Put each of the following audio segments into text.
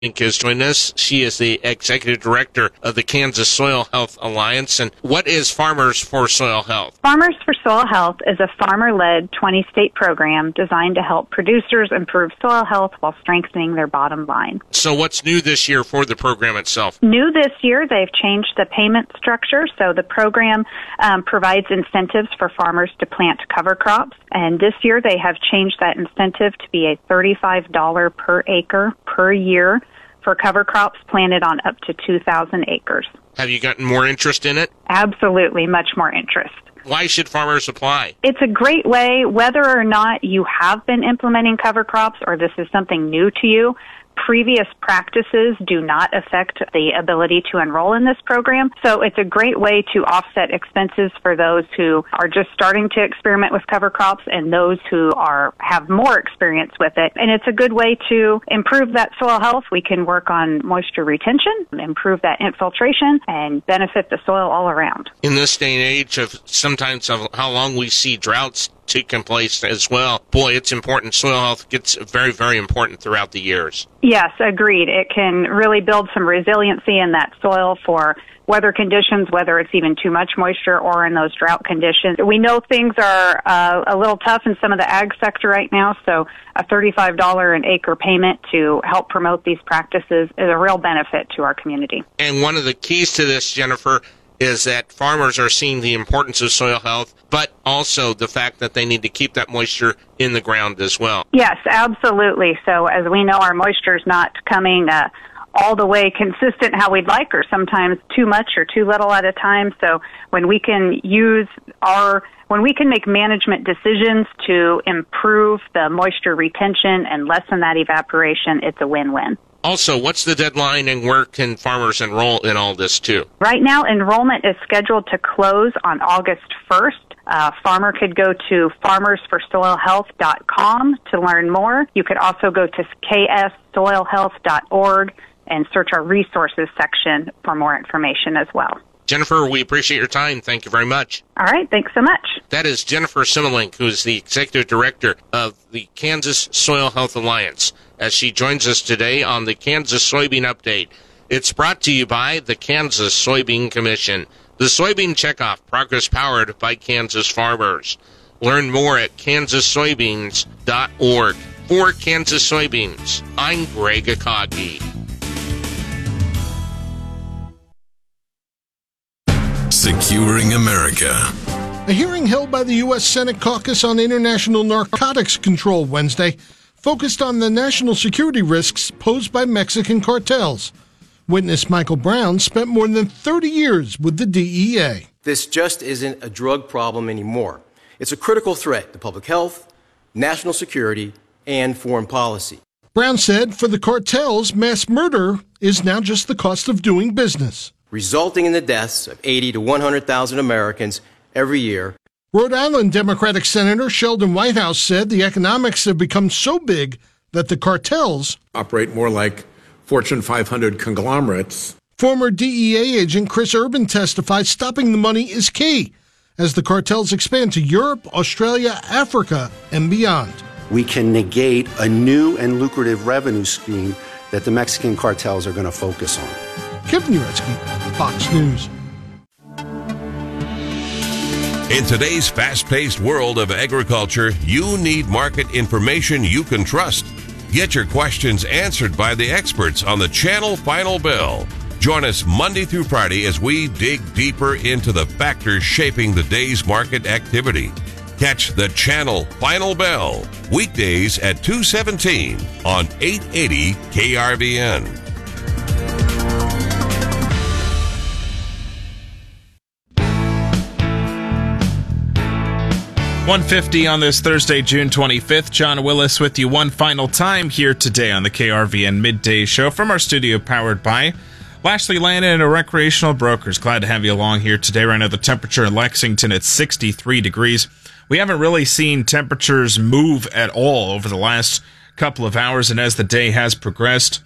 Is joining us. She is the Executive Director of the Kansas Soil Health Alliance. And what is Farmers for Soil Health? Farmers for Soil Health is a farmer-led 20-state program designed to help producers improve soil health while strengthening their bottom line. So what's new this year for the program itself? New this year, they've changed the payment structure. So the program provides incentives for farmers to plant cover crops. And this year, they have changed that incentive to be a $35 per acre per year for cover crops planted on up to 2,000 acres. Have you gotten more interest in it? Absolutely, much more interest. Why should farmers apply? It's a great way, whether or not you have been implementing cover crops or this is something new to you. Previous practices do not affect the ability to enroll in this program. So it's a great way to offset expenses for those who are just starting to experiment with cover crops and those who have more experience with it. And it's a good way to improve that soil health. We can work on moisture retention, improve that infiltration, and benefit the soil all around. In this day and age of sometimes of how long we see droughts taking place as well, boy, it's important. Soil health gets very, very important throughout the years. Yes, agreed. It can really build some resiliency in that soil for weather conditions, whether it's even too much moisture or in those drought conditions. We know things are a little tough in some of the ag sector right now, so a $35 an acre payment to help promote these practices is a real benefit to our community. And one of the keys to this, Jennifer, is that farmers are seeing the importance of soil health, but also the fact that they need to keep that moisture in the ground as well. Yes, absolutely. So as we know, our moisture is not coming all the way consistent how we'd like, or sometimes too much or too little at a time. So when we can make management decisions to improve the moisture retention and lessen that evaporation, it's a win-win. Also, what's the deadline and where can farmers enroll in all this too? Right now, enrollment is scheduled to close on August 1st. Farmer could go to farmersforsoilhealth.com to learn more. You could also go to kssoilhealth.org and search our resources section for more information as well. Jennifer, we appreciate your time. Thank you very much. All right. Thanks so much. That is Jennifer Simmelink, who is the Executive Director of the Kansas Soil Health Alliance, as she joins us today on the Kansas Soybean Update. It's brought to you by the Kansas Soybean Commission. The Soybean Checkoff, progress powered by Kansas farmers. Learn more at kansassoybeans.org. For Kansas Soybeans, I'm Greg Akagi. Securing America. A hearing held by the U.S. Senate Caucus on International Narcotics Control Wednesday focused on the national security risks posed by Mexican cartels. Witness Michael Brown spent more than 30 years with the DEA. This just isn't a drug problem anymore. It's a critical threat to public health, national security, and foreign policy. Brown said for the cartels, mass murder is now just the cost of doing business, resulting in the deaths of 80 to 100,000 Americans every year. Rhode Island Democratic Senator Sheldon Whitehouse said the economics have become so big that the cartels operate more like Fortune 500 conglomerates. Former DEA agent Chris Urban testified stopping the money is key as the cartels expand to Europe, Australia, Africa, and beyond. We can negate a new and lucrative revenue stream that the Mexican cartels are going to focus on. Kevin Uretsky, Fox News. In today's fast-paced world of agriculture, you need market information you can trust. Get your questions answered by the experts on the Channel Final Bell. Join us Monday through Friday as we dig deeper into the factors shaping the day's market activity. Catch the Channel Final Bell weekdays at 2:17 on 880 KRVN. 1:50 on this Thursday, June 25th. John Willis with you one final time here today on the KRVN Midday Show from our studio powered by Lashley Land and Recreational Brokers. Glad to have you along here today. Right now the temperature in Lexington at 63 degrees. We haven't really seen temperatures move at all over the last couple of hours, and as the day has progressed,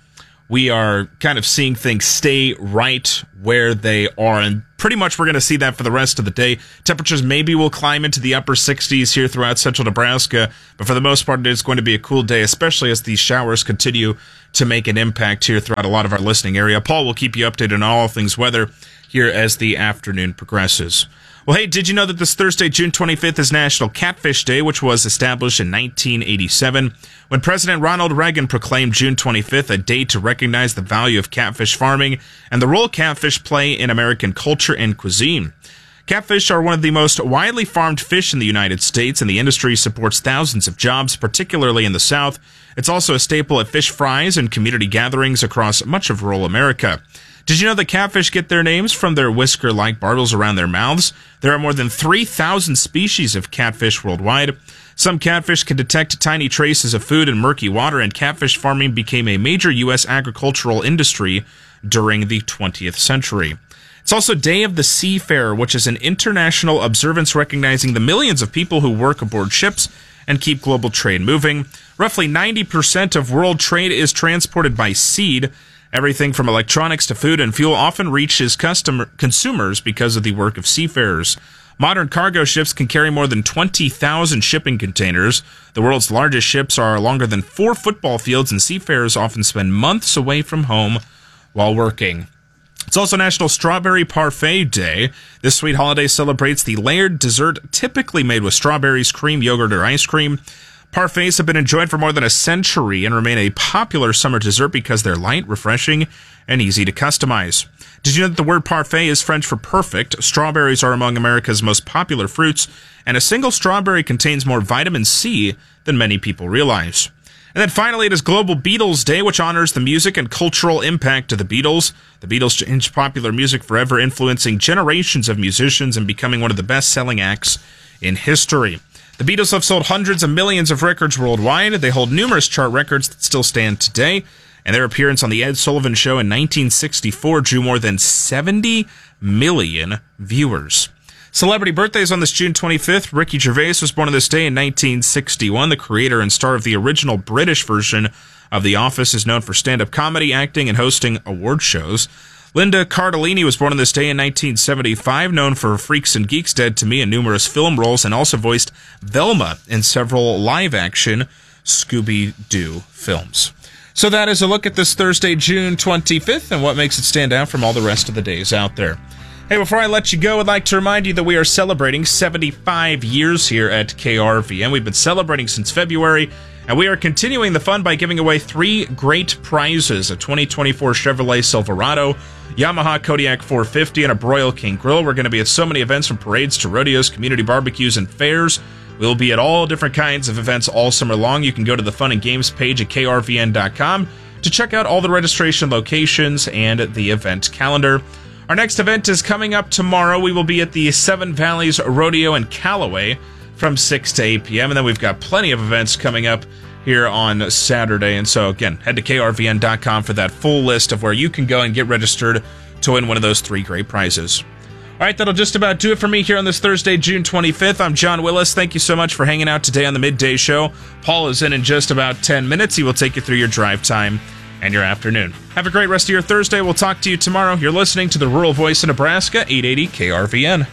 we are kind of seeing things stay right where they are. And pretty much we're going to see that for the rest of the day. Temperatures maybe will climb into the upper 60s here throughout central Nebraska. But for the most part, it's going to be a cool day, especially as these showers continue to make an impact here throughout a lot of our listening area. Paul will keep you updated on all things weather here as the afternoon progresses. Well, hey, did you know that this Thursday, June 25th, is National Catfish Day, which was established in 1987, when President Ronald Reagan proclaimed June 25th a day to recognize the value of catfish farming and the role catfish play in American culture and cuisine. Catfish are one of the most widely farmed fish in the United States, and the industry supports thousands of jobs, particularly in the South. It's also a staple at fish fries and community gatherings across much of rural America. Did you know that catfish get their names from their whisker-like barbels around their mouths? There are more than 3,000 species of catfish worldwide. Some catfish can detect tiny traces of food in murky water, and catfish farming became a major U.S. agricultural industry during the 20th century. It's also Day of the Seafarer, which is an international observance recognizing the millions of people who work aboard ships and keep global trade moving. Roughly 90% of world trade is transported by sea. Everything from electronics to food and fuel often reaches consumers because of the work of seafarers. Modern cargo ships can carry more than 20,000 shipping containers. The world's largest ships are longer than 4 football fields, and seafarers often spend months away from home while working. It's also National Strawberry Parfait Day. This sweet holiday celebrates the layered dessert typically made with strawberries, cream, yogurt, or ice cream. Parfaits have been enjoyed for more than a century and remain a popular summer dessert because they're light, refreshing, and easy to customize. Did you know that the word parfait is French for perfect? Strawberries are among America's most popular fruits, and a single strawberry contains more vitamin C than many people realize. And then finally, it is Global Beatles Day, which honors the music and cultural impact of the Beatles. The Beatles changed popular music forever, influencing generations of musicians and becoming one of the best-selling acts in history. The Beatles have sold hundreds of millions of records worldwide. They hold numerous chart records that still stand today, and their appearance on The Ed Sullivan Show in 1964 drew more than 70 million viewers. Celebrity birthdays on this June 25th. Ricky Gervais was born on this day in 1961. The creator and star of the original British version of The Office is known for stand-up comedy, acting, and hosting award shows. Linda Cardellini was born on this day in 1975, known for Freaks and Geeks, Dead to Me, and numerous film roles, and also voiced Velma in several live-action Scooby-Doo films. So that is a look at this Thursday, June 25th, and what makes it stand out from all the rest of the days out there. Hey, before I let you go, I'd like to remind you that we are celebrating 75 years here at KRVN. We've been celebrating since February, and we are continuing the fun by giving away 3 great prizes: a 2024 Chevrolet Silverado, Yamaha Kodiak 450, and a Broil King Grill. We're going to be at so many events, from parades to rodeos, community barbecues, and fairs. We'll be at all different kinds of events all summer long. You can go to the Fun and Games page at krvn.com to check out all the registration locations and the event calendar. Our next event is coming up tomorrow. We will be at the Seven Valleys Rodeo in Callaway from 6 to 8 p.m. And then we've got plenty of events coming up here on Saturday. And so, again, head to krvn.com for that full list of where you can go and get registered to win one of those 3 great prizes. All right, that'll just about do it for me here on this Thursday, June 25th. I'm John Willis. Thank you so much for hanging out today on the Midday Show. Paul is in just about 10 minutes. He will take you through your drive time and your afternoon. Have a great rest of your Thursday. We'll talk to you tomorrow. You're listening to the Rural Voice of Nebraska, 880 KRVN.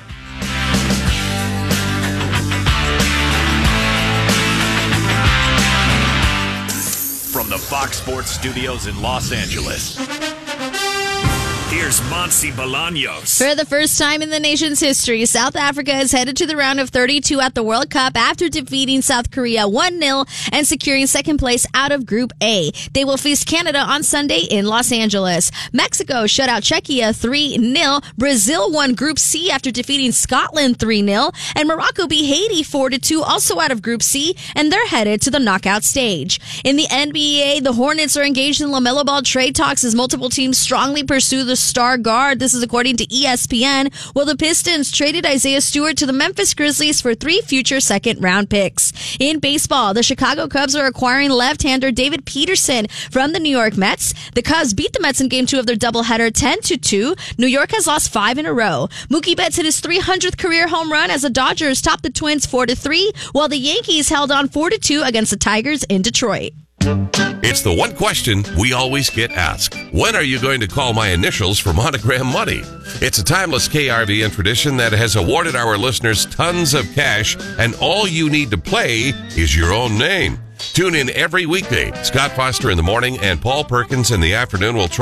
From the Fox Sports Studios in Los Angeles, here's Monsi Bolaños. For the first time in the nation's history, South Africa is headed to the round of 32 at the World Cup after defeating South Korea 1-0 and securing second place out of Group A. They will face Canada on Sunday in Los Angeles. Mexico shut out Czechia 3-0. Brazil won Group C after defeating Scotland 3-0. And Morocco beat Haiti 4-2, also out of Group C, and they're headed to the knockout stage. In the NBA, the Hornets are engaged in LaMelo Ball trade talks as multiple teams strongly pursue the star guard. This is according to ESPN. Well, the Pistons traded Isaiah Stewart to the Memphis Grizzlies for 3 future second-round picks. In baseball, the Chicago Cubs are acquiring left-hander David Peterson from the New York Mets. The Cubs beat the Mets in Game 2 of their doubleheader 10-2. New York has lost 5 in a row. Mookie Betts hit his 300th career home run as the Dodgers topped the Twins 4-3, while the Yankees held on 4-2 against the Tigers in Detroit. It's the one question we always get asked. When are you going to call my initials for Monogram Money? It's a timeless KRVN tradition that has awarded our listeners tons of cash, and all you need to play is your own name. Tune in every weekday. Scott Foster in the morning and Paul Perkins in the afternoon will try